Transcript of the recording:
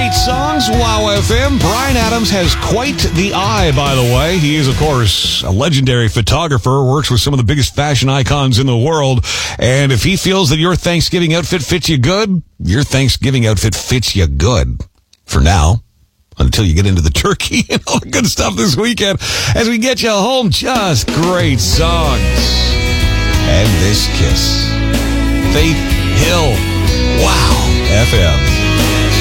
great songs. Wow FM. Bryan Adams has quite the eye, by the way. He is, of course, a legendary photographer, works with some of the biggest fashion icons in the world. And if he feels that your Thanksgiving outfit fits you good, your Thanksgiving outfit fits you good. For now. Until you get into the turkey and all the good stuff this weekend. As we get you home, just great songs. And this kiss. Faith Hill. Wow FM.